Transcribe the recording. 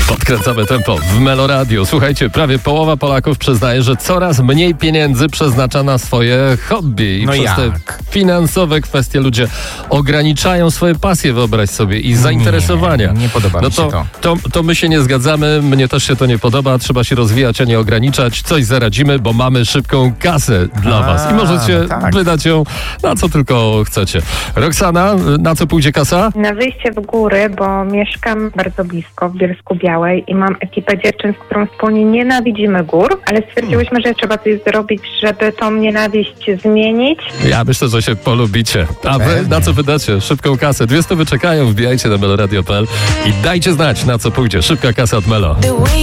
Podkręcamy tempo w Melo Radio. Słuchajcie, prawie połowa Polaków przyznaje, że coraz mniej pieniędzy przeznacza na swoje hobby. I przez te finansowe kwestie ludzie ograniczają swoje pasje, wyobraź sobie, i zainteresowania. Nie podoba mi się to my się nie zgadzamy, mnie też się to nie podoba. Trzeba się rozwijać, a nie ograniczać. Coś zaradzimy, bo mamy szybką kasę dla was. I możecie wydać ją na co tylko chcecie. Roxana, na co pójdzie kasa? Na wyjście w góry, bo mieszkam bardzo blisko w Bielsku Białej i mam ekipę dziewczyn, z którą wspólnie nienawidzimy gór, ale stwierdziłyśmy, że trzeba coś zrobić, żeby tą nienawiść zmienić. Ja myślę, że się polubicie. A wy na co wydacie? Szybką kasę. 200 wyczekają, wbijajcie na meloradio.pl i dajcie znać, na co pójdzie. Szybka kasa od Melo.